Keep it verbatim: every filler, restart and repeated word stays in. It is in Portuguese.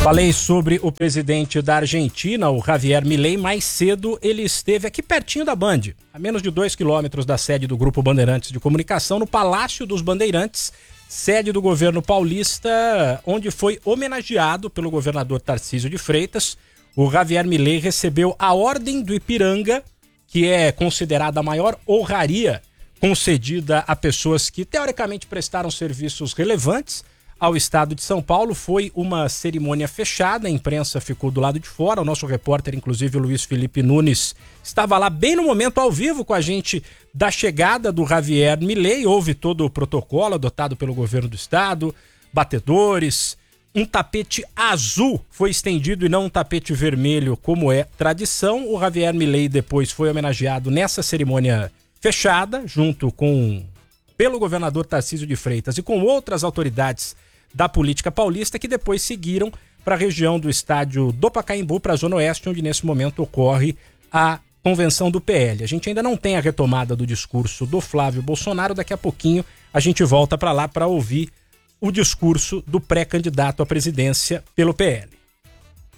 Falei sobre o presidente da Argentina, o Javier Milei. Mais cedo ele esteve aqui pertinho da Band, a menos de dois quilômetros da sede do Grupo Bandeirantes de Comunicação, no Palácio dos Bandeirantes, sede do governo paulista, onde foi homenageado pelo governador Tarcísio de Freitas. O Javier Milei recebeu a Ordem do Ipiranga, que é considerada a maior honraria concedida a pessoas que teoricamente prestaram serviços relevantes ao estado de São Paulo. Foi uma cerimônia fechada, a imprensa ficou do lado de fora. O nosso repórter, inclusive o Luiz Felipe Nunes, estava lá bem no momento, ao vivo, com a gente, da chegada do Javier Milei. Houve todo o protocolo adotado pelo governo do estado, batedores, um tapete azul foi estendido e não um tapete vermelho, como é tradição. O Javier Milei depois foi homenageado nessa cerimônia fechada, junto com pelo governador Tarcísio de Freitas e com outras autoridades da política paulista, que depois seguiram para a região do estádio do Pacaembu, para a Zona Oeste, onde nesse momento ocorre a convenção do P L. A gente ainda não tem a retomada do discurso do Flávio Bolsonaro. Daqui a pouquinho a gente volta para lá para ouvir o discurso do pré-candidato à presidência pelo P L.